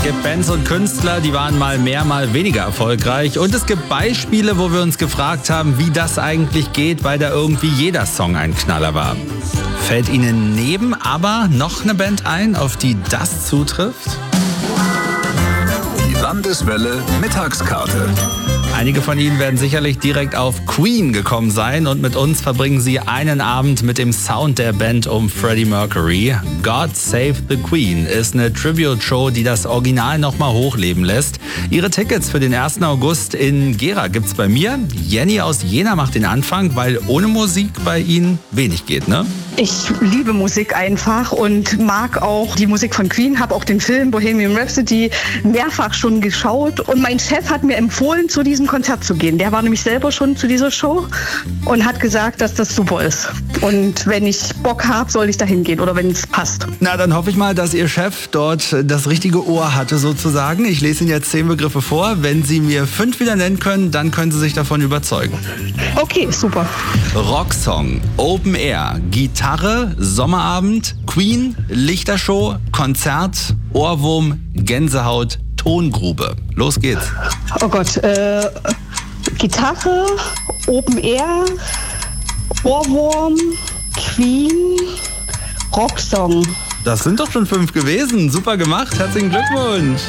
gibt Bands und Künstler, die waren mal mehr, mal weniger erfolgreich. Und es gibt Beispiele, wo wir uns gefragt haben, wie das eigentlich geht, weil da irgendwie jeder Song ein Knaller war. Fällt Ihnen neben aber noch eine Band ein, auf die das zutrifft? Die Landeswelle Mittagskarte. Einige von Ihnen werden sicherlich direkt auf Queen gekommen sein und mit uns verbringen Sie einen Abend mit dem Sound der Band um Freddie Mercury. God Save the Queen ist eine Tribute-Show, die das Original nochmal hochleben lässt. Ihre Tickets für den 1. August in Gera gibt's bei mir. Jenny aus Jena macht den Anfang, weil ohne Musik bei Ihnen wenig geht, ne? Ich liebe Musik einfach und mag auch die Musik von Queen, habe auch den Film Bohemian Rhapsody mehrfach schon geschaut und mein Chef hat mir empfohlen, zu diesem Konzert zu gehen. Der war nämlich selber schon zu dieser Show und hat gesagt, dass das super ist. Und wenn ich Bock habe, soll ich da hingehen oder wenn es passt. Na, dann hoffe ich mal, dass Ihr Chef dort das richtige Ohr hatte sozusagen. Ich lese Ihnen jetzt 10 Begriffe vor. Wenn Sie mir 5 wieder nennen können, dann können Sie sich davon überzeugen. Okay, super. Rocksong, Open Air, Gitarre, Sommerabend, Queen, Lichtershow, Konzert, Ohrwurm, Gänsehaut, Tongrube. Los geht's. Oh Gott, Gitarre, Open Air, Ohrwurm, Queen, Rocksong. Das sind doch schon 5 gewesen. Super gemacht. Herzlichen Glückwunsch.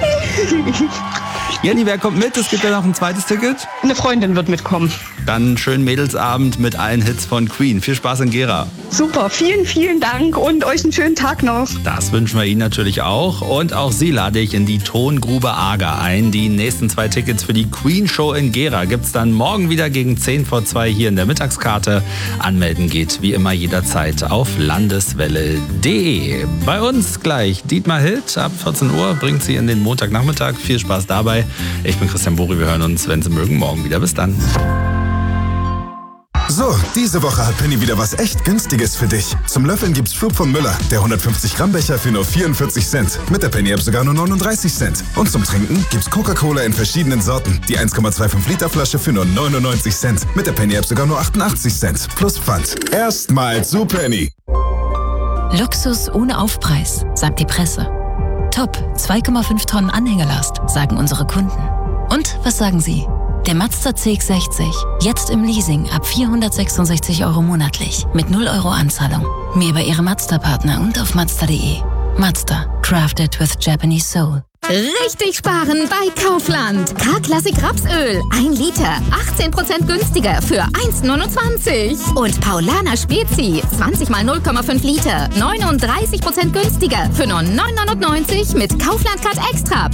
Jenny, wer kommt mit? Es gibt ja noch ein zweites Ticket. Eine Freundin wird mitkommen. Dann einen schönen Mädelsabend mit allen Hits von Queen. Viel Spaß in Gera. Super, vielen, vielen Dank und euch einen schönen Tag noch. Das wünschen wir Ihnen natürlich auch. Und auch Sie lade ich in die Tongrube Ager ein. Die nächsten 2 Tickets für die Queen Show in Gera gibt's dann morgen wieder gegen 10 vor 2 hier in der Mittagskarte. Anmelden geht wie immer jederzeit auf landeswelle.de. Bei uns gleich Dietmar Hild. Ab 14 Uhr bringt Sie in den Montagnachmittag. Viel Spaß dabei. Ich bin Christian Bori. Wir hören uns, wenn Sie mögen, morgen wieder. Bis dann. So, diese Woche hat Penny wieder was echt Günstiges für dich. Zum Löffeln gibt's Schub von Müller, der 150 Gramm Becher für nur 44 Cent. Mit der Penny App sogar nur 39 Cent. Und zum Trinken gibt's Coca-Cola in verschiedenen Sorten. Die 1,25 Liter Flasche für nur 99 Cent. Mit der Penny App sogar nur 88 Cent. Plus Pfand. Erstmal zu Penny. Luxus ohne Aufpreis, sagt die Presse. Top, 2,5 Tonnen Anhängerlast, sagen unsere Kunden. Und was sagen Sie? Der Mazda CX-60, jetzt im Leasing ab 466 € monatlich, mit 0 € Anzahlung. Mehr bei Ihrem Mazda-Partner und auf Mazda.de. Mazda, crafted with Japanese soul. Richtig sparen bei Kaufland. K-Classic Rapsöl, 1 Liter, 18% günstiger für 1,29. Und Paulaner Spezi, 20 mal 0,5 Liter, 39% günstiger für nur 9,99 mit Kaufland Card Extra.